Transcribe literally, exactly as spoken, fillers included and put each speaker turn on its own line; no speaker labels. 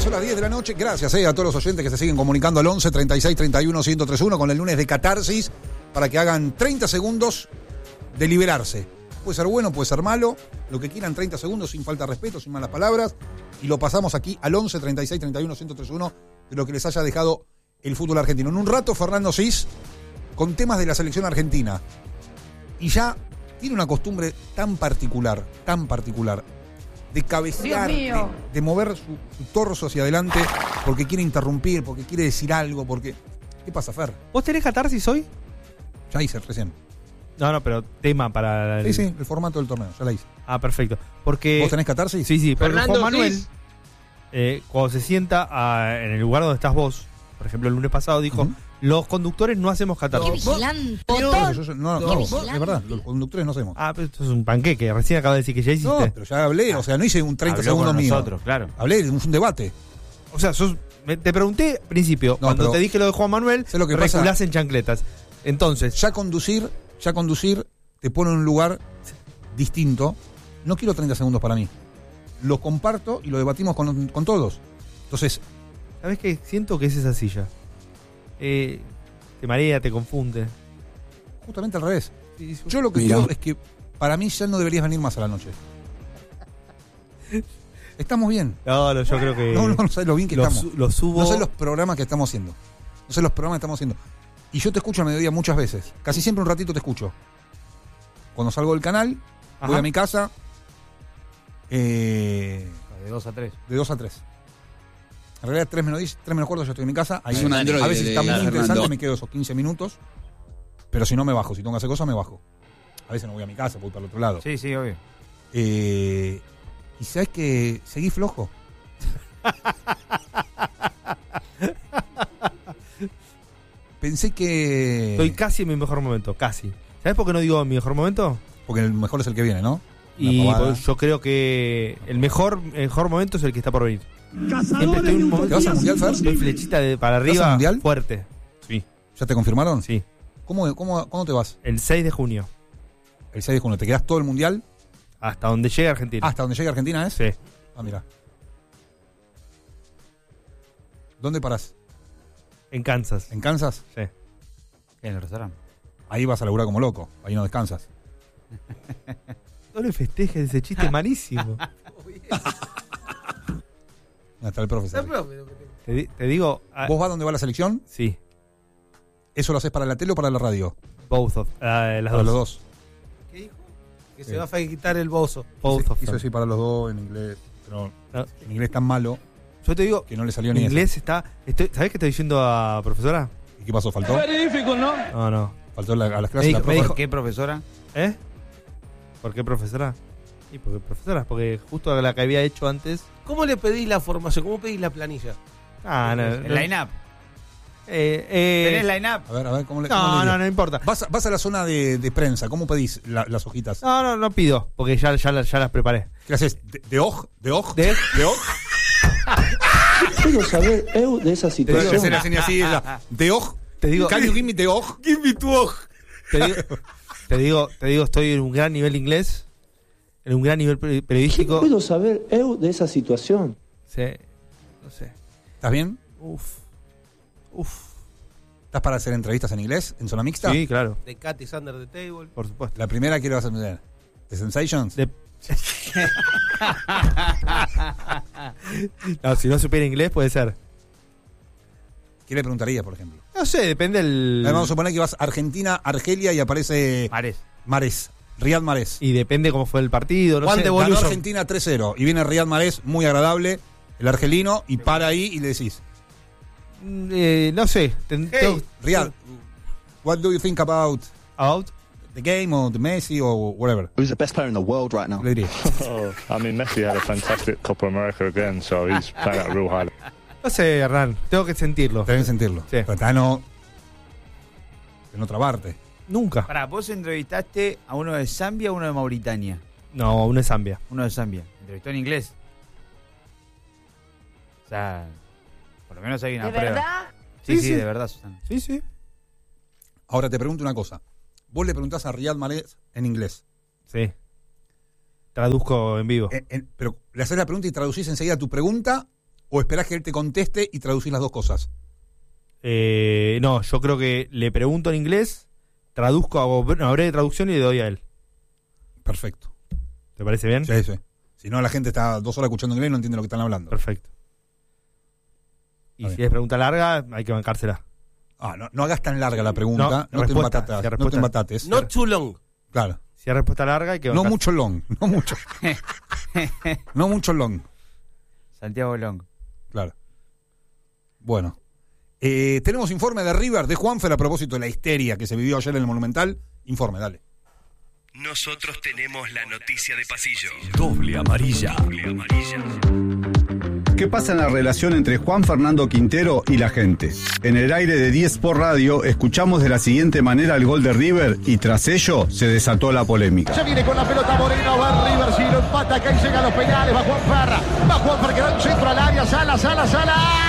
son las diez de la noche. Gracias eh, a todos los oyentes que se siguen comunicando al once, treinta y seis, treinta y uno, ciento treinta y uno con el lunes de Catarsis para que hagan treinta segundos de liberarse. Puede ser bueno, puede ser malo, lo que quieran, treinta segundos sin falta de respeto, sin malas palabras. Y lo pasamos aquí al once, treinta y seis, treinta y uno, ciento treinta y uno de lo que les haya dejado el fútbol argentino. En un rato, Fernando Cis con temas de la selección argentina. Y ya tiene una costumbre tan particular, tan particular, de cabecear, de, de mover su, su torso hacia adelante porque quiere interrumpir, porque quiere decir algo, porque... ¿Qué pasa, Fer?
¿Vos tenés Catarsis hoy?
Ya hice, recién.
No, no, pero tema para...
El... Sí, sí, el formato del torneo, ya la hice.
Ah, perfecto. Porque...
¿Vos tenés Catarsis?
Sí, sí, porque
Fernando
Juan Manuel,
Cis.
eh, cuando se sienta a, en el lugar donde estás vos, por ejemplo, el lunes pasado dijo, uh-huh. los conductores no hacemos Catarsis.
¡Qué vigilante!
No, yo, yo, no, no,
¡Qué
no,
vigilante!
es verdad, los conductores no hacemos.
Ah, pero esto es un panqueque, recién acabo de decir que ya hiciste.
No, pero ya hablé, o sea, no hice un treinta
Habló
segundos
con
mío.
nosotros, claro.
Hablé de un, un debate.
O sea, sos, me, te pregunté al principio,
No,
cuando
pero
te dije lo de Juan Manuel,
sé lo que pasa.
reculás en chancletas. Entonces,
Ya conducir, ya conducir te pone en un lugar distinto. No quiero treinta segundos para mí. Lo comparto y lo debatimos con, con todos. Entonces,
¿sabés qué? Siento que es esa silla. Eh, te marea, te confunde.
justamente al revés. Yo lo que
Mira.
digo es que para mí ya no deberías venir más a la noche. Estamos bien.
No, no, yo creo que...
No, no, no sabes lo bien que
lo,
estamos.
su- lo subo...
No sé los programas que estamos haciendo. No sé los programas que estamos haciendo. Y yo te escucho al mediodía muchas veces. Casi siempre un ratito te escucho. Cuando salgo del canal, voy
Ajá.
a mi casa. Eh,
De dos a tres.
de dos a tres. En realidad, tres menos diez, tres menos cuarto ya estoy en mi casa. Ahí
Es un androide
a veces
de
está muy
Fernando.
interesante, me quedo esos quince minutos. Pero si no, me bajo. Si tengo que hacer cosas, me bajo. A veces no voy a mi casa, voy para el otro lado.
Sí, sí, obvio.
Eh, y sabes que seguí flojo. Pensé que...
Estoy casi en mi mejor momento, casi. ¿Sabés por qué no digo mi mejor momento?
Porque el mejor es el que viene, ¿no?
Y
Una pavada.
pues, yo creo que el mejor, mejor momento es el que está por venir. Siempre estoy en un momento...
¿Te vas al Mundial, Fer?
Estoy flechita de para
vas al
arriba,
Mundial?
fuerte. Sí,
¿Ya te confirmaron?
sí.
¿Cómo, cómo, ¿Cuándo te vas?
El seis de junio,
El seis de junio. ¿Te quedás todo el Mundial?
hasta donde llegue Argentina.
¿Hasta donde llegue Argentina es?
Sí.
Ah, mira. ¿Dónde parás?
En Kansas.
¿En Kansas?
Sí.
En el restaurante.
Ahí vas a laburar como loco. Ahí no descansas.
No le festejes ese chiste malísimo.
Hasta el profesor.
Te, di- te digo... ah,
¿Vos vas donde va la selección?
sí,
¿Eso lo haces para la tele o para la radio?
both of... ah, las
Para
dos.
los dos.
¿Qué dijo? Que
Sí.
se va a quitar el bozo.
Both
Sí,
of
quiso
them.
decir para los dos en inglés. Pero
No.
en inglés tan malo
Yo te digo,
que no le salió
mi
ni
inglés está... Estoy, ¿sabés qué estoy diciendo a profesora?
eso. ¿Y qué pasó? ¿Faltó?
No, no.
¿Faltó la- a las
Me
clases?
dijo-
la
me
profe?
dijo-
¿Qué, profesora?
¿Eh? ¿Por qué profesora? Sí, porque profesora, porque justo la que había hecho antes...
¿Cómo le pedís la formación? ¿Cómo pedís la planilla?
Ah, no,
El
no.
line-up.
Eh, eh,
¿Tenés line-up?
A ver, a ver, ¿cómo le cómo
No,
le
no,
digo?
no importa.
Vas, a, vas a la zona de, de prensa, ¿cómo pedís la- las hojitas?
No, no, no pido, porque ya, ya, las- ya las preparé.
¿Qué haces? ¿De, de oj? ¿De oj?
¿De?
¿De oj?
Quiero saber eu de esa
Pero
situación.
hacer la señal así, es la- ¿de oj?
Te digo,
Can you give me the oj?
Give me tu oj.
te digo, te digo, te digo, estoy en un gran nivel de inglés, en un gran nivel peri- periodístico.
Puedo saber eu de esa situación.
Sí, no sé.
¿Estás bien?
Uf, uf.
¿Estás para hacer entrevistas en inglés, en zona mixta?
Sí, claro,
De Cat is under the table.
por supuesto.
La primera quiero hacer ¿de Sensations?
De- No, si no supiera inglés puede ser.
¿Qué le preguntaría, por ejemplo?
No sé, depende el...
Vamos a suponer que vas a Argentina, Argelia y aparece
Mares.
Mares, Riyad Mahrez.
Y depende cómo fue el partido, no
Juan
sé.
de
Ganó
Evolution.
Argentina tres cero y viene Riyad Mahrez, muy agradable, el argelino, y para ahí y le decís,
Mm, eh, no sé. ten-
Hey.
tengo-
Riyad, what do you think about
Out.
the game or the Messi or whatever?
Who's the best player in the world right now?
Le diría.
Oh, I mean, Messi had a fantastic Copa America again, so he's playing at a real high level.
No sé, Hernán, tengo que sentirlo.
Deben sentirlo.
Sí.
Pero está no, en otra parte.
Nunca.
Pará, vos entrevistaste a uno de Zambia o uno de Mauritania.
No, uno es Zambia.
Uno de Zambia. ¿Entrevistó en inglés? O sea, por lo menos hay una
¿De
prueba.
verdad?
Sí,
Sí,
sí,
sí.
de verdad, Susana.
Sí, sí.
Ahora te pregunto una cosa. Vos le preguntás a Riyad Mahrez en inglés,
Sí. Traduzco en vivo.
En- en- pero le haces la pregunta y traducís enseguida tu pregunta ¿O esperás que él te conteste y traducís las dos cosas?
Eh, no, yo creo que le pregunto en inglés, traduzco, hago una breve traducción y le doy a él.
Perfecto.
¿Te parece bien?
Sí, sí. Si no, la gente está dos horas escuchando inglés y no entiende lo que están hablando.
Perfecto. Y
Está
si
bien.
es pregunta larga, hay que bancársela.
Ah, no, no hagas tan larga la pregunta.
No,
No, te,
respuesta,
embatatas,
sí,
no
respuesta.
te embatates.
Not too long.
Claro.
Si hay respuesta larga, hay que
No
bancarse.
mucho long. No mucho. No mucho long.
Santiago Long.
Claro. Bueno. Eh, tenemos informe de River, de Juanfer, a propósito de la histeria que se vivió ayer en el Monumental. Informe, dale.
Nosotros tenemos la noticia de pasillo.
Doble amarilla.
Doble amarilla.
¿Qué pasa en la relación entre Juan Fernando Quintero y la gente? En el aire de diez Sport Radio escuchamos de la siguiente manera el gol de River y tras ello se desató la polémica.
Se viene con la pelota Moreno, va River, si lo empata, acá y llega a los penales, va Juan Ferra, va Juan Ferra que da un centro al área, Sala, Sala, Sala.